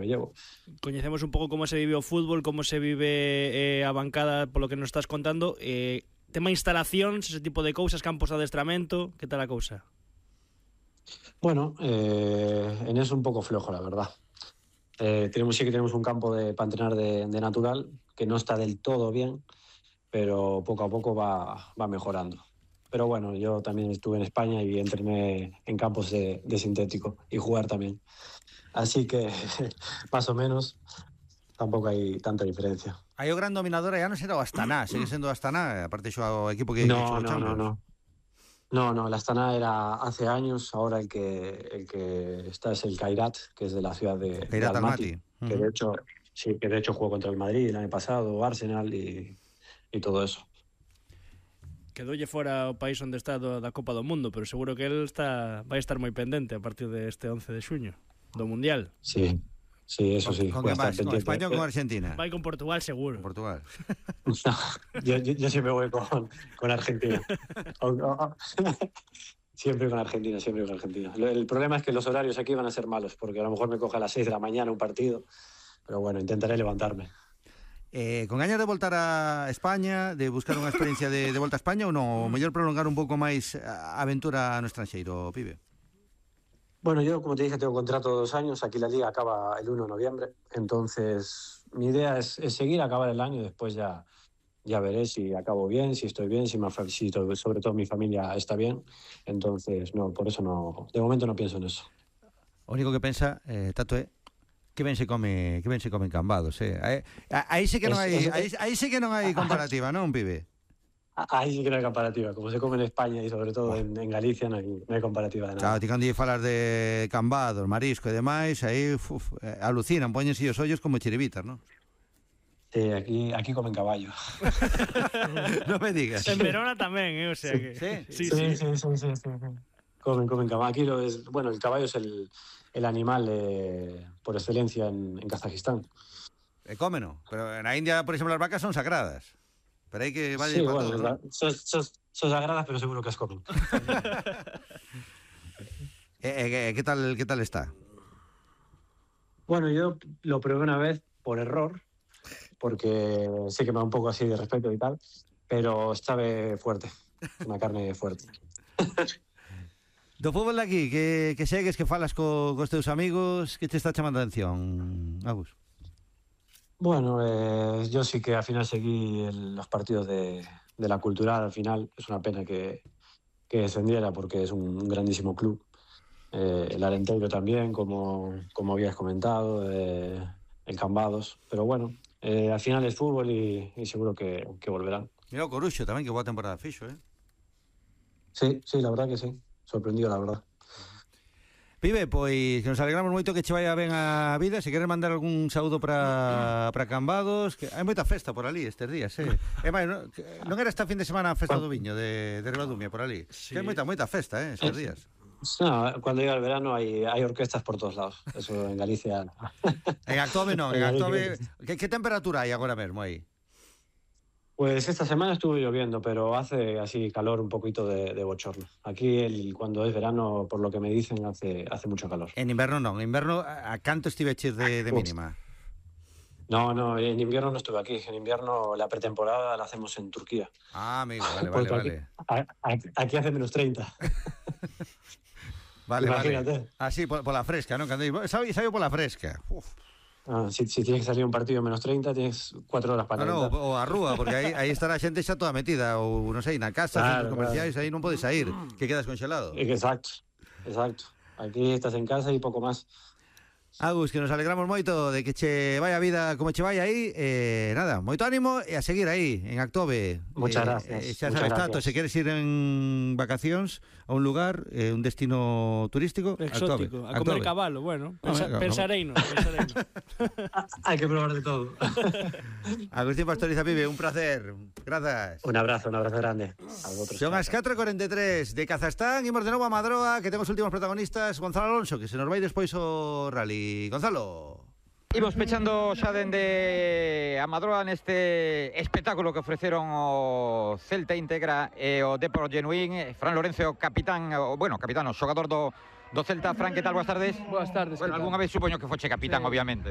me llevo. Coñecemos un pouco como se vive o fútbol, como se vive a bancada, polo que nos estás contando. Tema instalacións, ese tipo de cousas, campos de adestramento, que tal a cousa? Bueno, en eso un poco flojo, la verdad. Sí que tenemos un campo para entrenar de natural, que no está del todo bien, pero poco a poco va mejorando. Pero bueno, yo también estuve en España y entrené en campos de sintético y jugar también. Así que, más o menos, tampouco hai tanta diferencia. Aí o gran dominador ya non será o Astana, sigue sendo o Astana, aparte o equipo que No, hecho Champions. No, el Astana era hace años, ahora el que está es el Kairat, que es de la ciudad de Almaty, que de hecho jugó contra el Madrid el año pasado, Arsenal y todo eso. Quedoulle fora o país onde está da Copa do Mundo, pero seguro que él vai estar moi pendente a partir deste 11 de xuño, do Mundial. Sí, eso sí. ¿Con qué más? ¿Con España o con Argentina? Vai con Portugal seguro. Con Portugal. No, yo siempre voy con Argentina. Siempre con Argentina. El problema es que los horarios aquí van a ser malos, porque a lo mejor me coge a las 6 de la mañana un partido, pero bueno, intentaré levantarme. Con gañas de voltar a España, de buscar unha experiencia de volta a España, ou non? O mellor prolongar un pouco máis a aventura no estranxeiro, pibe? Bueno, yo, como te dije, tengo contrato de 2 años. Aquí la liga acaba el 1 de noviembre. Entonces, mi idea es seguir, acabar el año y después ya veré si acabo bien, si estoy bien, si sobre todo mi familia está bien. Entonces, no, por eso no, de momento no pienso en eso. O único que pensa, Tato, é que ben se come en Cambados, aí sí que non hai comparativa, non, pibe? Ahí sí que no hay comparativa, como se come en España y sobre todo en Galicia no hay comparativa de nada. Claro, ti cando falas de Cambados, marisco e demais, aí alucinan, póñense os ollos como chiribitas, non? Sí, aquí comen caballo. Non me digas. En Verona tamén, o sea que... Sí. Comen caballo. Aquí el caballo es el animal por excelencia en Kazajistán. Cómeno, pero en la India, por ejemplo, las vacas son sagradas. Pero hay que vaya sí, para bueno, todo, ¿no? Son sagradas, pero seguro que as comen. ¿Qué tal está? Bueno, yo lo probé una vez por error, porque sé que me da un poco así de respeto y tal, pero sabe fuerte, una carne fuerte. Do fútbol de aquí, que segues, que falas cos teus amigos, que te está chamando a atención, Agus? Bueno, yo sí que al final seguí los partidos de la Cultural. Al final es una pena que descendiera porque es un grandísimo club. El Arenteiro también, como habías comentado, el Cambados. Pero bueno, al final es fútbol y seguro que volverán. Mira o Coruxo tamén, que boa temporada fixo, Sí, la verdad que sí. Sorprendido, la verdad. Pibe, pois que nos alegramos moito que che vaya ben a vida. Se queres mandar algún saúdo para Cambados, que hai moita festa por ali estes días, máis, non era esta fin de semana a festa do viño de Ribadumia por ali? Sí. Que hai moita festa, estes días. No, cuando llega el verano hay orquestas por todos lados. Eso en Galicia. En Actove non, en Actove. Que temperatura hai agora mesmo aí? Pues esta semana estuvo lloviendo, pero hace así calor, un poquito de bochorno. Aquí cuando es verano, por lo que me dicen, hace mucho calor. En invierno non, en invierno a canto estiveches de mínima? No, en invierno no estuve aquí. En invierno la pretemporada la hacemos en Turquía. Ah, amigo, vale. Aquí hace menos 30. Vale. Imagínate. Así, por la fresca, ¿no? Sabe por la fresca. Uf. Si tienes que salir un partido menos 30, tienes 4 horas para calentar. O a rúa, porque aí está a xente xa toda metida, ou non sei, na casa, centros comerciais, aí non podes sair, que quedas congelado. Exacto. Aquí estás en casa y poco más. Agus, que nos alegramos moito de que che vai a vida como che vai aí, nada, moito ánimo e a seguir aí, en Actove. Muchas gracias. Xa sabes, Tato, se queres ir en vacacións a un lugar, un destino turístico, exótico, a comer cabalo, bueno, pensareino. Hay que probar de todo. Agustín Pastoriza, pibe, un placer, grazas. Un abrazo grande. Son as 4:43 de Kazajstán, imos de novo a Madroa, que temos últimos protagonistas, Gonzalo Alonso, que se nos vai despois o rally. Gonzalo. Imos pechando xa dende a Madroa neste espectáculo que ofreceron o Celta Integra e o Depor Genuín. Fran Lorenzo, capitán, xogador do Celta. Fran, que tal? Boas tardes. Boas tardes. Bueno, algunha vez supoño que foche capitán, obviamente.